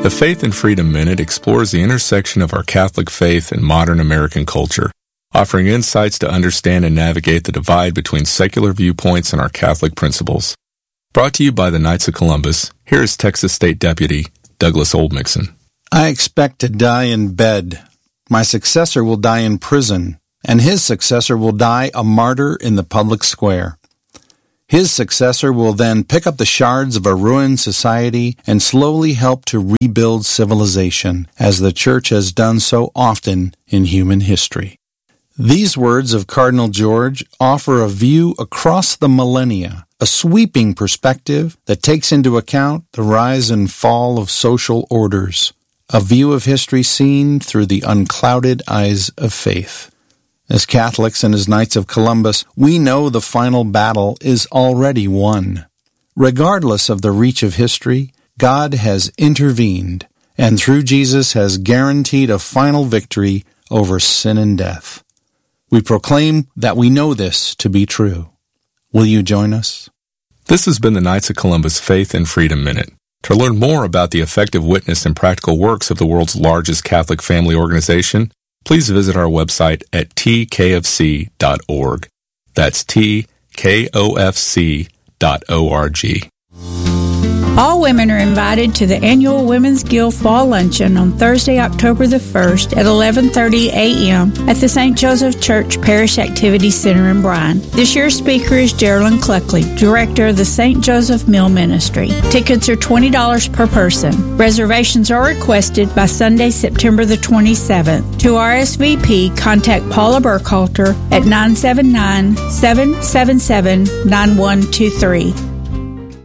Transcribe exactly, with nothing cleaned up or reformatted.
The Faith and Freedom Minute explores the intersection of our Catholic faith and modern American culture, offering insights to understand and navigate the divide between secular viewpoints and our Catholic principles. Brought to you by the Knights of Columbus, here is Texas State Deputy Douglas Oldmixon. I expect to die in bed. My successor will die in prison, and his successor will die a martyr in the public square. His successor will then pick up the shards of a ruined society and slowly help to rebuild civilization, as the Church has done so often in human history. These words of Cardinal George offer a view across the millennia, a sweeping perspective that takes into account the rise and fall of social orders, a view of history seen through the unclouded eyes of faith. As Catholics and as Knights of Columbus, we know the final battle is already won. Regardless of the reach of history, God has intervened, and through Jesus has guaranteed a final victory over sin and death. We proclaim that we know this to be true. Will you join us? This has been the Knights of Columbus Faith and Freedom Minute. To learn more about the effective witness and practical works of the world's largest Catholic family organization, please visit our website at t k f c dot org. That's t k o f c dot org. All women are invited to the annual Women's Guild Fall Luncheon on Thursday, October the first at eleven thirty a.m. at the Saint Joseph Church Parish Activity Center in Bryan. This year's speaker is Geraldine Cluckley, Director of the Saint Joseph Mill Ministry. Tickets are twenty dollars per person. Reservations are requested by Sunday, September the twenty-seventh. To R S V P, contact Paula Burkhalter at nine seven nine, seven seven seven, nine one two three.